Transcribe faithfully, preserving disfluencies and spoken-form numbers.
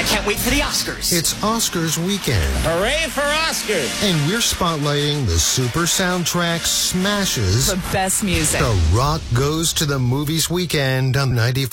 can't wait for the Oscars. It's Oscars weekend. Hooray for Oscars! And we're spotlighting the super soundtrack smashes. The best music. The Rock Goes to the Movies weekend on ninety-four.